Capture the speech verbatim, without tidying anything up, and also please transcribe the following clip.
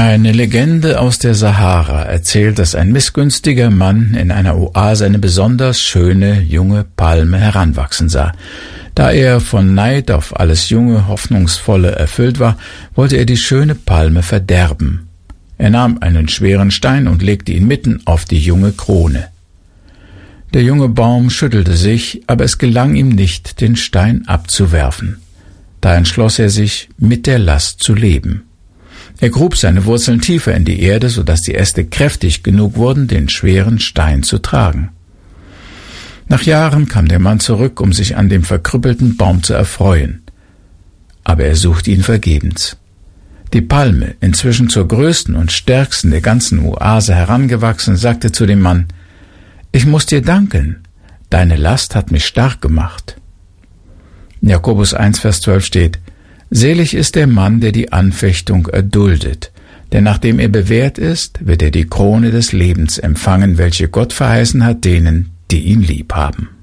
Eine Legende aus der Sahara erzählt, dass ein missgünstiger Mann in einer Oase eine besonders schöne junge Palme heranwachsen sah. Da er von Neid auf alles junge, hoffnungsvolle erfüllt war, wollte er die schöne Palme verderben. Er nahm einen schweren Stein und legte ihn mitten auf die junge Krone. Der junge Baum schüttelte sich, aber es gelang ihm nicht, den Stein abzuwerfen. Da entschloss er sich, mit der Last zu leben. Er grub seine Wurzeln tiefer in die Erde, sodass die Äste kräftig genug wurden, den schweren Stein zu tragen. Nach Jahren kam der Mann zurück, um sich an dem verkrüppelten Baum zu erfreuen. Aber er suchte ihn vergebens. Die Palme, inzwischen zur größten und stärksten der ganzen Oase herangewachsen, sagte zu dem Mann: »Ich muss dir danken, deine Last hat mich stark gemacht.« In Jakobus eins, Vers zwölf steht: »Selig ist der Mann, der die Anfechtung erduldet, denn nachdem er bewährt ist, wird er die Krone des Lebens empfangen, welche Gott verheißen hat denen, die ihn lieb haben.«